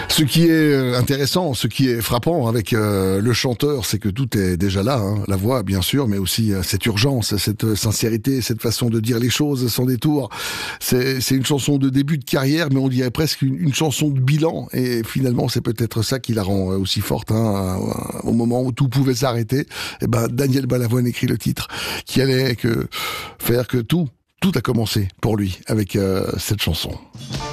Ce qui est intéressant, ce qui est frappant avec le chanteur, c'est que tout est déjà là, hein. La voix bien sûr, mais aussi cette urgence, cette sincérité, cette façon de dire les choses sans détour. C'est une chanson de début de carrière, mais on dirait presque une chanson de bilan. Et finalement, c'est peut-être ça qui la rend aussi forte, hein. Au moment où tout pouvait s'arrêter, et ben Daniel Balavoine écrit le titre qui allait faire que tout a commencé pour lui avec cette chanson.